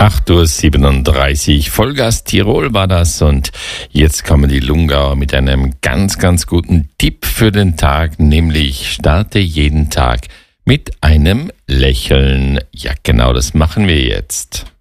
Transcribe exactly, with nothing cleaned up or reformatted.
acht Uhr siebenunddreißig, Vollgas Tirol war das und jetzt kommen die Lungauer mit einem ganz, ganz guten Tipp für den Tag, nämlich starte jeden Tag mit einem Lächeln. Ja, genau, das machen wir jetzt.